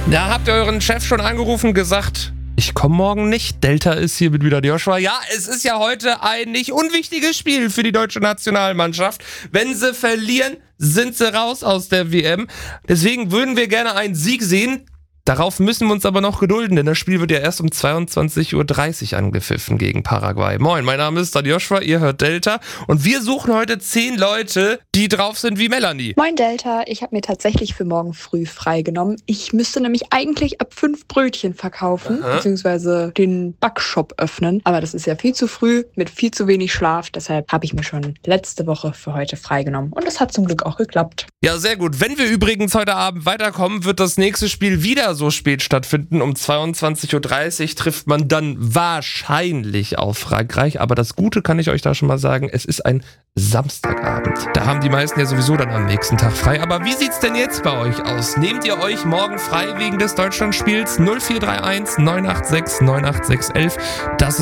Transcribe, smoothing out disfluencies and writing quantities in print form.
Ja, habt ihr euren Chef schon angerufen, gesagt, ich komme morgen nicht? Delta ist hier mit wieder Joshua. Ja, es ist ja heute ein nicht unwichtiges Spiel für die deutsche Nationalmannschaft. Wenn sie verlieren, sind sie raus aus der WM. Deswegen würden wir gerne einen Sieg sehen. Darauf müssen wir uns aber noch gedulden, denn das Spiel wird ja erst um 22:30 Uhr angepfiffen gegen Paraguay. Moin, mein Name ist dann Joshua, ihr hört Delta und wir suchen heute 10 Leute, die drauf sind wie Melanie. Moin Delta, ich habe mir tatsächlich für morgen früh freigenommen. Ich müsste nämlich eigentlich ab 5 Brötchen verkaufen, beziehungsweise den Backshop öffnen. Aber das ist ja viel zu früh, mit viel zu wenig Schlaf. Deshalb habe ich mir schon letzte Woche für heute freigenommen. Und das hat zum Glück auch geklappt. Ja, sehr gut. Wenn wir übrigens heute Abend weiterkommen, wird das nächste Spiel wieder so spät stattfinden. Um 22:30 Uhr trifft man dann wahrscheinlich auf Frankreich. Aber das Gute kann ich euch da schon mal sagen, es ist ein Samstagabend. Da haben die meisten ja sowieso dann am nächsten Tag frei. Aber wie sieht's denn jetzt bei euch aus? Nehmt ihr euch morgen frei wegen des Deutschlandspiels? 0431 986 98611.